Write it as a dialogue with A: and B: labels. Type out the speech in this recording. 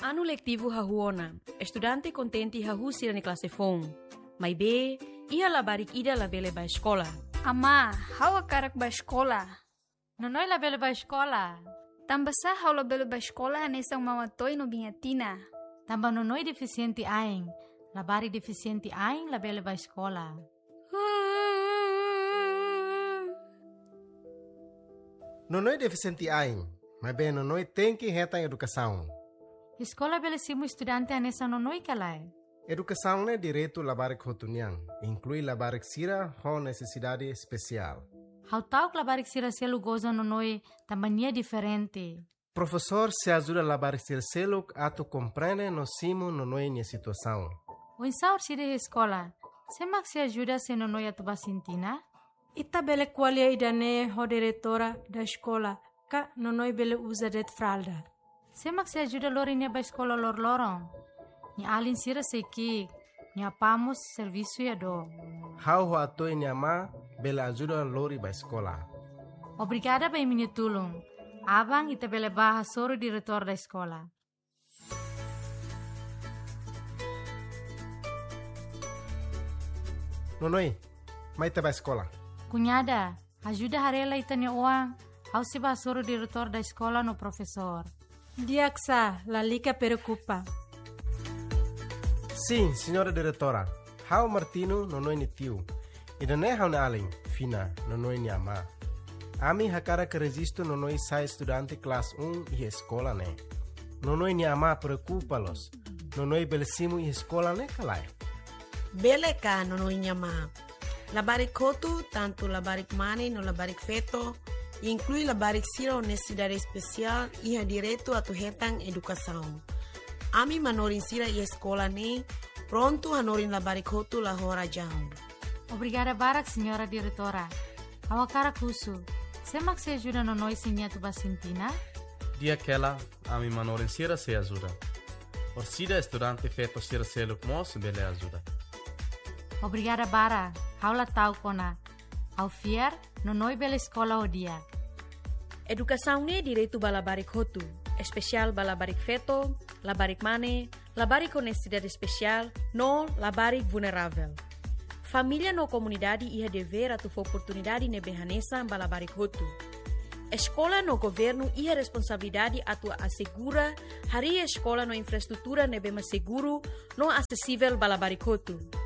A: Ano letivo hahuona, estudante contente hahusi na klase fong. May be, ia labarik ida labele ba escola.
B: Ama, hawa karak ba escola?
C: Nonoy labele ba escola?
B: Tambasa hawa labele ba escola anesang mamatoy no bingatina.
C: Tamba nonoy deficiente aing. Labari deficiente aing labele ba escola.
D: Nonoy deficiente aing, mas bem nonoy tem que reta educação.
C: Escola belesimo estudante anesa nonoy kalay.
D: Educação é direito labarik hotunian, inclui labarik sira com necessidade especial.
C: How tau labarik sira selu goza nonoy tambania diferente.
D: Professor se ajuda labarik sira selu ato compreende no simo nonoy nia situação.
C: O insaur sira escola, semak se ajuda se nonoy atuba sintina?
E: Ita bele qualia idane ho diretora da escola, ka nonoy bele usa det fralda.
C: Semak se ajuda lori nia ba escola lor lorong. Ni alin sira seki, ni apamos serviço ya do.
D: How ho ato nia ma bele ajuda lori ba escola.
C: Obrigada ba minha tulung. Abang ita bele baha soro diretor da escola.
D: Nonoy, mai te ba escola.
C: Cunhada, ajuda harela itanya uang. Ao se ba soro diretor da escola no professor.
E: Diaksa, la lica preocupa.
D: Sim, senhora diretora. How Martino nonoy ni tio. Ida ne how na alin, fina, nonoy ni ama. Ami hakara que resisto nonoy sai estudante classe 1 e escola ne. Nonoy ni ama preocupa-los. Nonoy belesimo e escola ne kalai.
F: Bele ka nonoy nyama. Labarik kotu, tanto labarik mane no labarik feto, inclui labarik sira necessidade especial e ha direito a tu hetang educação. Ami manorin sira e escola ne, pronto hanorin labarik kotu la hora jam.
C: Obrigada barak, senhora diretora. Awakara kusu. Semak se ajuda no noi sinha tu basintina?
G: Dia aquela, ami manorin sira se ajuda. Orsida estudante feto sira se lukmos bele ajuda.
C: Obrigada bara. Haula tau kona. Au fier, no noi bela escola o dia.
A: Educação ne direito ba labarik hotu, especial ba labarik feto, labarik mane, labarik com necessidade especial, no labarik vulnerável. Família no comunidade ia dever a tu oportunidade ne behanesa ba labarik hotu. Escola no governo ia responsabilidade a tu assegura hari escola no infraestrutura ne bema seguro no acessível ba labarik hotu.